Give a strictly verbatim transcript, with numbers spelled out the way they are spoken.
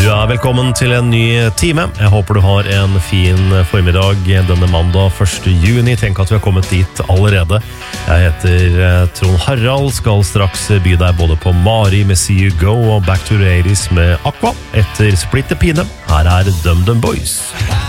Ja, velkommen til en ny time. Jeg håper du har en fin formiddag denne mandag første juni. Tenk at vi har kommet dit allerede. Jeg heter Trond Harald, skal straks by deg både på Mari med See You Go og Back to the eighties med Aqua etter Splitter Pine. Her er Dum Dum Boys.